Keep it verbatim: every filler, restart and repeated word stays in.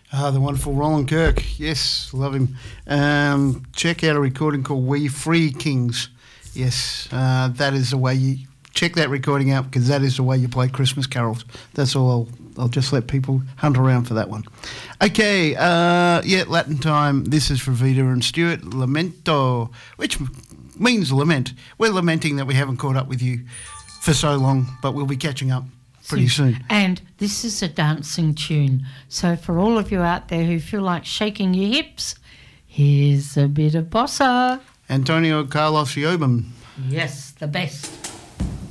Ah, the wonderful Roland Kirk. Yes, love him. Um, check out a recording called We Free Kings. Yes, uh, that is the way you... Check that recording out because that is the way you play Christmas carols. That's all. I'll, I'll just let people hunt around for that one. Okay, uh, yeah, Latin time. This is for Vita and Stuart. Lamento, which means lament. We're lamenting that we haven't caught up with you for so long, but we'll be catching up pretty soon. And this is a dancing tune. So for all of you out there who feel like shaking your hips, here's a bit of bossa. Antonio Carlos Jobim. Yes, the best.